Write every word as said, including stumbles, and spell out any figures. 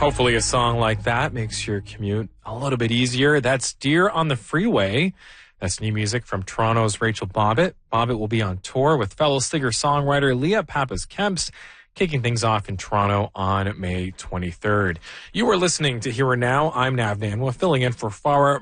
Hopefully a song like that makes your commute a little bit easier. That's Deer on the Freeway. That's new music from Toronto's Rachel Bobbitt. Bobbitt will be on tour with fellow singer-songwriter Leah Pappas-Kemps, kicking things off in Toronto on May twenty-third. You are listening to Here and Now. I'm Nav Nanwa, filling in for Farah